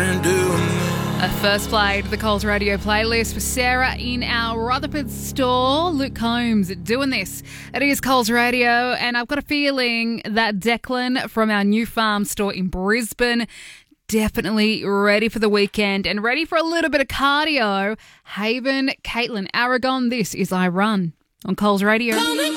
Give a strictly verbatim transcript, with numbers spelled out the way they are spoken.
ain't doing it. A first played the Coles Radio playlist for Sarah in our Rutherford store. Luke Combs doing this. It is Coles Radio, and I've got a feeling that Declan from our New Farm store in Brisbane definitely ready for the weekend and ready for a little bit of cardio. Haven, Caitlin, Aragon, this is I Run on Coles Radio.